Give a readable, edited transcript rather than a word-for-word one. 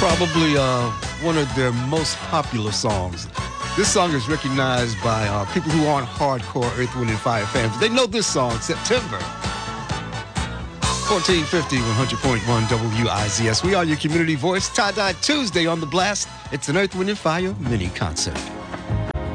Probably one of their most popular songs. This song is recognized by people who aren't hardcore Earth, Wind & Fire fans. They know this song, September. 1450, 100.1 WIZS. We are your community voice. Tie-Dye Tuesday on the blast. It's an Earth, Wind & Fire mini concert.